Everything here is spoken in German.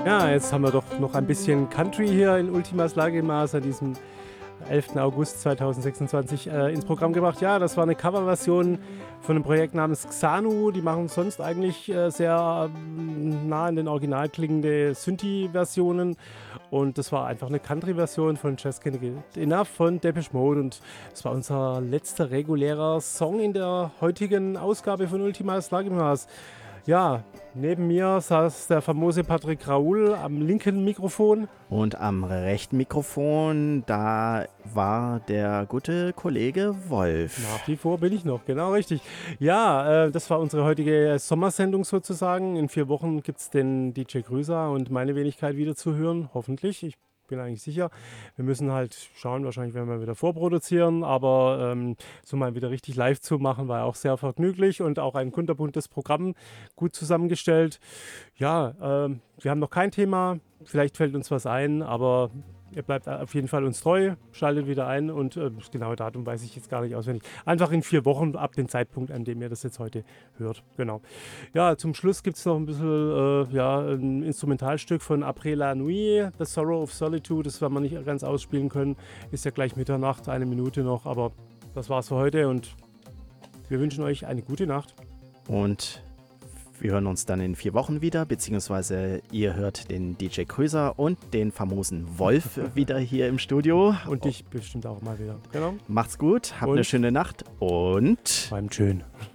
Ja, jetzt haben wir doch noch ein bisschen Country hier in Ultimas Lagemaß an diesem 11. August 2026 ins Programm gebracht. Ja, das war eine Coverversion von einem Projekt namens Xanu. Die machen sonst eigentlich sehr nah an den Original klingende Synthi-Versionen. Und das war einfach eine Country-Version von Just Can't Get Enough von Depeche Mode. Und das war unser letzter regulärer Song in der heutigen Ausgabe von Ultimas Lagemaß. Ja, neben mir saß der famose Patrick Raoul am linken Mikrofon. Und am rechten Mikrofon, da war der gute Kollege Wolf. Nach wie vor bin ich noch, genau richtig. Ja, das war unsere heutige Sommersendung sozusagen. In 4 Wochen gibt es den DJ Grüßer und meine Wenigkeit wieder zu hören, hoffentlich. Ich bin eigentlich sicher. Wir müssen halt schauen, wahrscheinlich werden wir wieder vorproduzieren, aber so mal wieder richtig live zu machen, war auch sehr vergnüglich und auch ein kunterbuntes Programm gut zusammengestellt. Ja, wir haben noch kein Thema, vielleicht fällt uns was ein, aber ihr bleibt auf jeden Fall uns treu, schaltet wieder ein und das genaue Datum weiß ich jetzt gar nicht auswendig. Einfach in 4 Wochen ab dem Zeitpunkt, an dem ihr das jetzt heute hört. Genau. Ja, zum Schluss gibt es noch ein bisschen ein Instrumentalstück von Après la Nuit, The Sorrow of Solitude. Das werden wir nicht ganz ausspielen können. Ist ja gleich Mitternacht, 1 Minute noch, aber das war's für heute und wir wünschen euch eine gute Nacht. Und wir hören uns dann in 4 Wochen wieder, beziehungsweise ihr hört den DJ Kröser und den famosen Wolf wieder hier im Studio. Und dich bestimmt auch mal wieder. Genau. Macht's gut, habt eine schöne Nacht und bleibt schön.